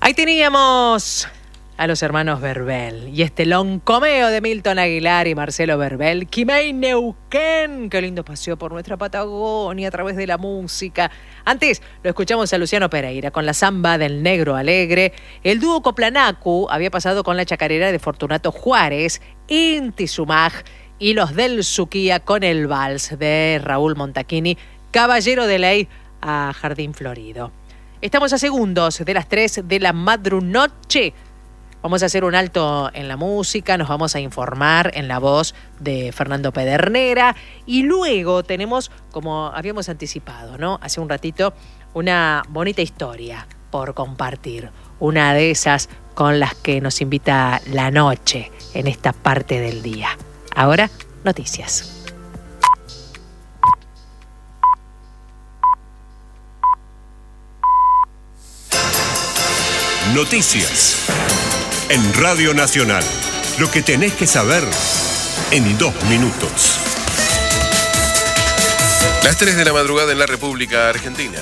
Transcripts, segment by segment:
Ahí teníamos a los hermanos Verbel y este loncomeo de Milton Aguilar y Marcelo Verbel. Quimei Neuquén, qué lindo paseo por nuestra Patagonia a través de la música. Antes lo escuchamos a Luciano Pereira con la samba del Negro Alegre. El dúo Coplanacu había pasado con la chacarera de Fortunato Juárez, Inti Sumaj y los del Suquía con el vals de Raúl Montaquini, Caballero de Ley a Jardín Florido. Estamos a segundos de las 3 de la madrunoche. Vamos a hacer un alto en la música, nos vamos a informar en la voz de Fernando Pedernera y luego tenemos, como habíamos anticipado, ¿no? Hace un ratito, una bonita historia por compartir. Una de esas con las que nos invita la noche en esta parte del día. Ahora, noticias. Noticias en Radio Nacional. Lo que tenés que saber en 2 minutos. Las 3 de la madrugada en la República Argentina.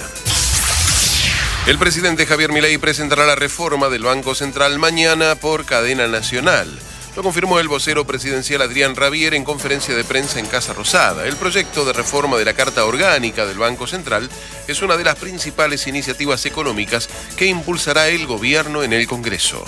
El presidente Javier Milei presentará la reforma del Banco Central mañana por cadena nacional. Lo confirmó el vocero presidencial Adrián Rabier en conferencia de prensa en Casa Rosada. El proyecto de reforma de la Carta Orgánica del Banco Central es una de las principales iniciativas económicas que impulsará el gobierno en el Congreso.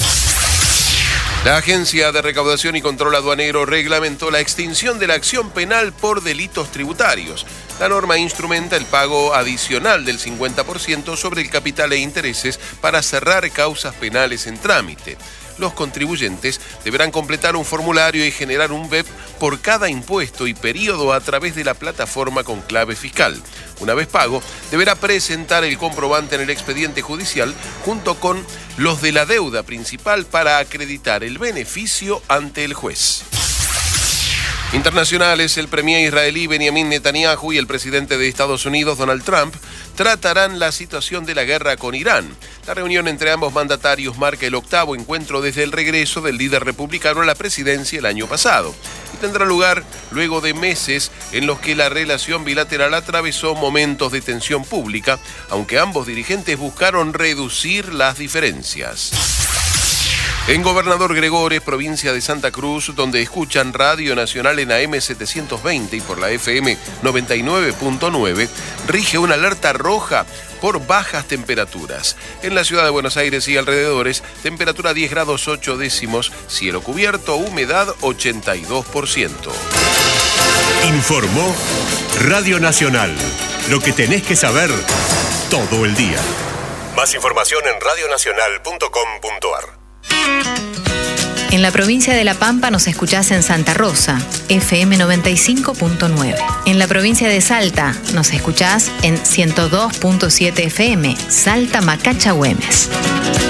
La Agencia de Recaudación y Control Aduanero reglamentó la extinción de la acción penal por delitos tributarios. La norma instrumenta el pago adicional del 50% sobre el capital e intereses para cerrar causas penales en trámite. Los contribuyentes deberán completar un formulario y generar un BEP por cada impuesto y periodo a través de la plataforma con clave fiscal. Una vez pago, deberá presentar el comprobante en el expediente judicial junto con los de la deuda principal para acreditar el beneficio ante el juez. Internacionales, el premier israelí Benjamin Netanyahu y el presidente de Estados Unidos, Donald Trump, tratarán la situación de la guerra con Irán. La reunión entre ambos mandatarios marca el 8º encuentro desde el regreso del líder republicano a la presidencia el año pasado y tendrá lugar luego de meses en los que la relación bilateral atravesó momentos de tensión pública, aunque ambos dirigentes buscaron reducir las diferencias. En Gobernador Gregores, provincia de Santa Cruz, donde escuchan Radio Nacional en AM 720 y por la FM 99.9, rige una alerta roja por bajas temperaturas. En la ciudad de Buenos Aires y alrededores, temperatura 10 grados 8 décimos, cielo cubierto, humedad 82%. Informó Radio Nacional. Lo que tenés que saber todo el día. Más información en radionacional.com.ar. En la provincia de La Pampa nos escuchás en Santa Rosa, FM 95.9. En la provincia de Salta nos escuchás en 102.7 FM, Salta Macacha Güemes.